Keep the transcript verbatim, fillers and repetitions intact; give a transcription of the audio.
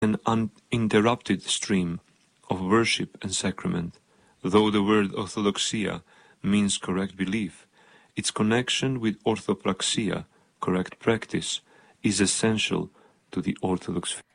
an uninterrupted stream of worship and sacrament. Though the word orthodoxia means correct belief, its connection with orthopraxia, correct practice, is essential to the Orthodox faith.